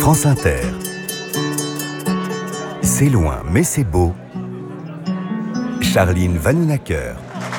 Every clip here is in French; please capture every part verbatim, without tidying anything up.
France Inter. C'est loin, mais c'est beau. Charline Vanhoenacker.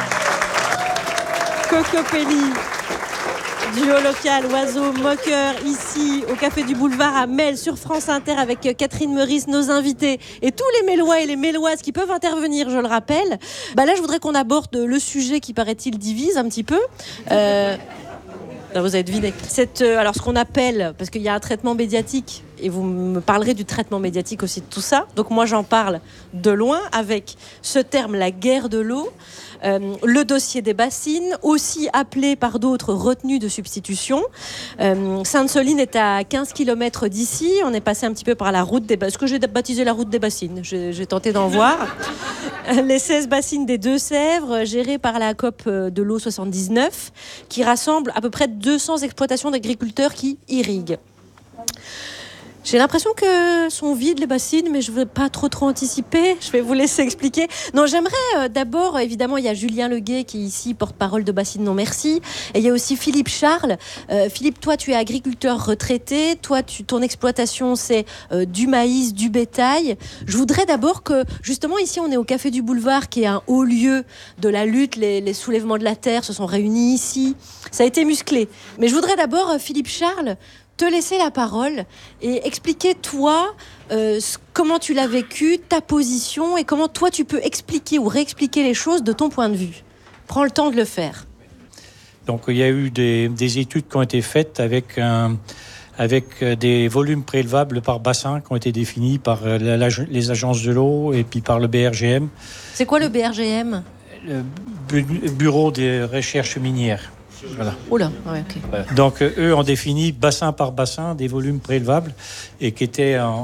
Cocopelli, duo local, oiseau moqueur, ici au Café du Boulevard à Melle sur France Inter avec Catherine Meurice, nos invités et tous les Mélois et les Méloises qui peuvent intervenir, je le rappelle. Bah là, je voudrais qu'on aborde le sujet qui, paraît-il, divise un petit peu. Euh... Vous avez deviné. Cette, euh, alors, ce qu'on appelle, parce qu'il y a un traitement médiatique, et vous me parlerez du traitement médiatique aussi de tout ça. Donc, moi, j'en parle de loin avec ce terme, la guerre de l'eau, euh, le dossier des bassines, aussi appelé par d'autres retenue de substitution. Euh, Sainte-Soline est à quinze kilomètres d'ici. On est passé un petit peu par la route des bassines. Ce que j'ai baptisé la route des bassines. J'ai, j'ai tenté d'en voir. Les seize bassines des Deux-Sèvres, gérées par la COP de l'eau soixante-dix-neuf, qui rassemble à peu près deux cents exploitations d'agriculteurs qui irriguent. J'ai l'impression que sont vides les bassines, mais je ne veux pas trop trop anticiper. Je vais vous laisser expliquer. Non, j'aimerais euh, d'abord, évidemment, il y a Julien Leguet qui est ici, porte-parole de Bassines Non Merci. Et il y a aussi Philippe Charles. Euh, Philippe, toi, tu es agriculteur retraité. Toi, tu, ton exploitation, c'est euh, du maïs, du bétail. Je voudrais d'abord que, justement, ici, on est au Café du Boulevard, qui est un haut lieu de la lutte. Les, les soulèvements de la terre se sont réunis ici. Ça a été musclé. Mais je voudrais d'abord, euh, Philippe Charles, te laisser la parole et expliquer, toi, euh, comment tu l'as vécu, ta position, et comment toi, tu peux expliquer ou réexpliquer les choses de ton point de vue. Prends le temps de le faire. Donc, il y a eu des, des études qui ont été faites avec, un, avec des volumes prélevables par bassin qui ont été définis par la, la, les agences de l'eau et puis par le B R G M. C'est quoi le B R G M ? Le bu- Bureau des recherches minières. Voilà. Oula, ouais, ok. Voilà. Donc, euh, eux ont défini bassin par bassin des volumes prélevables et qui étaient en,